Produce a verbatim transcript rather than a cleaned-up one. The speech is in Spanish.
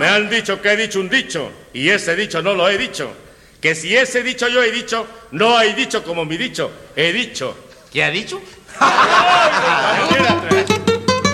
Me han dicho que he dicho un dicho, y ese dicho no lo he dicho. Que si ese dicho yo he dicho, no hay dicho como mi dicho. He dicho. ¿Qué ha dicho? ¡Ay,